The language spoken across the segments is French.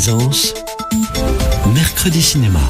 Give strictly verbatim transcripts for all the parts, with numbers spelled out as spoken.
présence, Mercredi Cinéma.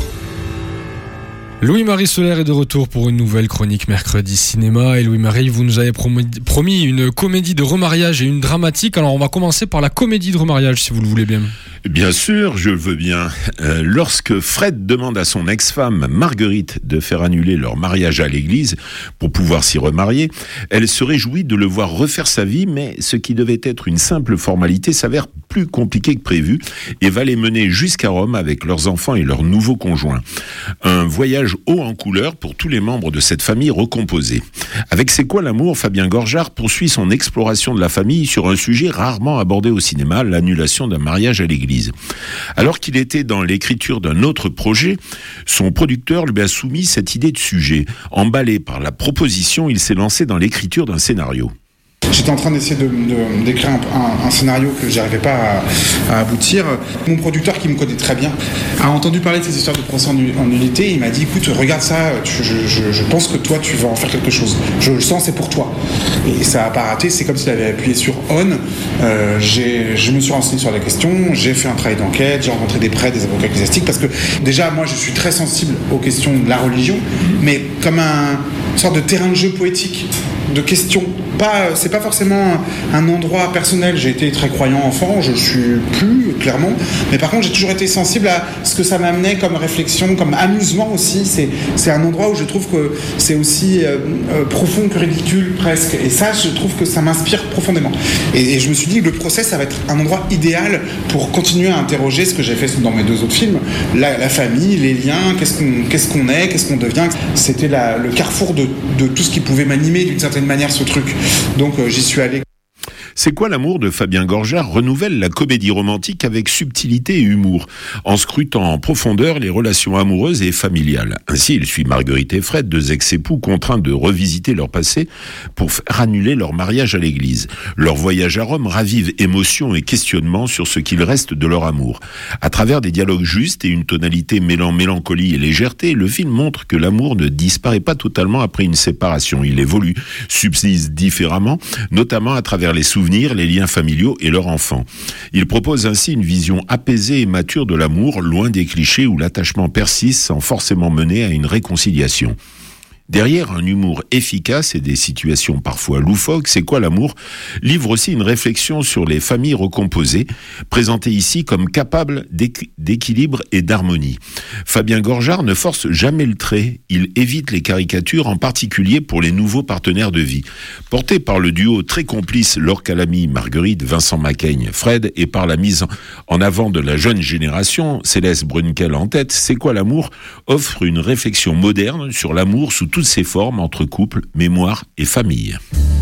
Louis-Marie Solaire est de retour pour une nouvelle chronique Mercredi Cinéma. Et Louis-Marie, vous nous avez promis, promis une comédie de remariage et une dramatique. Alors on va commencer par la comédie de remariage, si vous le voulez bien. Bien sûr, je le veux bien. Euh, lorsque Fred demande à son ex-femme, Marguerite, de faire annuler leur mariage à l'église pour pouvoir s'y remarier, elle se réjouit de le voir refaire sa vie, mais ce qui devait être une simple formalité s'avère plus compliqué que prévu et va les mener jusqu'à Rome avec leurs enfants et leurs nouveaux conjoints. Un voyage haut en couleur pour tous les membres de cette famille recomposée. Avec C'est quoi l'amour, Fabien Gorjard poursuit son exploration de la famille sur un sujet rarement abordé au cinéma, l'annulation d'un mariage à l'église. Alors qu'il était dans l'écriture d'un autre projet, son producteur lui a soumis cette idée de sujet. Emballé par la proposition, il s'est lancé dans l'écriture d'un scénario. J'étais en train d'essayer de, de, d'écrire un, un, un scénario que j'arrivais pas à, à aboutir. Mon producteur, qui me connaît très bien, a entendu parler de ces histoires de procès en, en nullité. Il m'a dit, écoute, regarde ça, je, je, je pense que toi, tu vas en faire quelque chose. Je le sens, c'est pour toi. Et ça n'a pas raté, c'est comme s'il avait appuyé sur on. Euh, j'ai, je me suis renseigné sur la question, j'ai fait un travail d'enquête, j'ai rencontré des prêtres, des avocats ecclésiastiques, parce que déjà, moi, je suis très sensible aux questions de la religion, mais comme un, une sorte de terrain de jeu poétique, de questions. Pas, c'est pas forcément un endroit personnel. J'ai été très croyant enfant, je le suis plus, clairement. Mais par contre, j'ai toujours été sensible à ce que ça m'amenait comme réflexion, comme amusement aussi. C'est, c'est un endroit où je trouve que c'est aussi euh, euh, profond que ridicule, presque. Et ça, je trouve que ça m'inspire profondément. Et, et je me suis dit que le procès, ça va être un endroit idéal pour continuer à interroger ce que j'ai fait dans mes deux autres films. La, la famille, les liens, qu'est-ce qu'on, qu'est-ce qu'on est, qu'est-ce qu'on devient. C'était la, le carrefour de, de tout ce qui pouvait m'animer d'une certaine manière, ce truc. Donc euh, j'y suis allé. C'est quoi l'amour de Fabien Gorjard renouvelle la comédie romantique avec subtilité et humour, en scrutant en profondeur les relations amoureuses et familiales. Ainsi, il suit Marguerite et Fred, deux ex-époux contraints de revisiter leur passé pour faire annuler leur mariage à l'église. Leur voyage à Rome ravive émotions et questionnements sur ce qu'il reste de leur amour. À travers des dialogues justes et une tonalité mêlant mélancolie et légèreté, le film montre que l'amour ne disparaît pas totalement après une séparation. Il évolue, subsiste différemment, notamment à travers les souvenirs, les liens familiaux et leurs enfants. Il propose ainsi une vision apaisée et mature de l'amour, loin des clichés où l'attachement persiste sans forcément mener à une réconciliation. Derrière un humour efficace et des situations parfois loufoques, C'est quoi l'amour livre aussi une réflexion sur les familles recomposées, présentées ici comme capables d'équilibre et d'harmonie. Fabien Gorjard ne force jamais le trait, il évite les caricatures, en particulier pour les nouveaux partenaires de vie. Porté par le duo très complice Laure Calamy, Marguerite, Vincent Macaigne, Fred, et par la mise en avant de la jeune génération, Céleste Brunkel en tête, C'est quoi l'amour offre une réflexion moderne sur l'amour sous toutes ses formes entre couple, mémoire et famille.